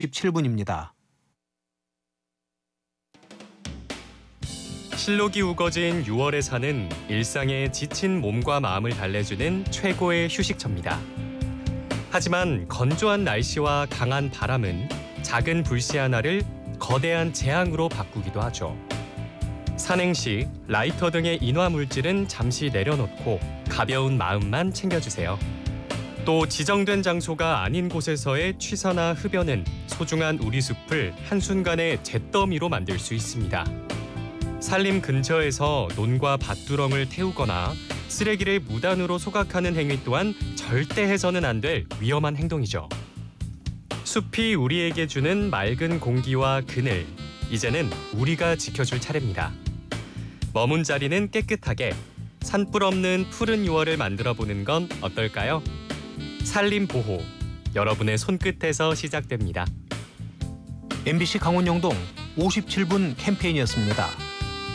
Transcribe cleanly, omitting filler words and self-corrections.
17분입니다. 실록이 우거진 6월의 산은 일상에 지친 몸과 마음을 달래주는 최고의 휴식처입니다. 하지만 건조한 날씨와 강한 바람은 작은 불씨 하나를 거대한 재앙으로 바꾸기도 하죠. 산행 시 라이터 등의 인화 물질은 잠시 내려놓고 가벼운 마음만 챙겨주세요. 또 지정된 장소가 아닌 곳에서의 취사나 흡연은 소중한 우리 숲을 한순간에 잿더미로 만들 수 있습니다. 산림 근처에서 논과 밭두렁을 태우거나 쓰레기를 무단으로 소각하는 행위 또한 절대 해서는 안 될 위험한 행동이죠. 숲이 우리에게 주는 맑은 공기와 그늘, 이제는 우리가 지켜줄 차례입니다. 머문 자리는 깨끗하게, 산불 없는 푸른 6월을 만들어보는 건 어떨까요? 산림 보호, 여러분의 손끝에서 시작됩니다. MBC 강원영동 57분 캠페인이었습니다.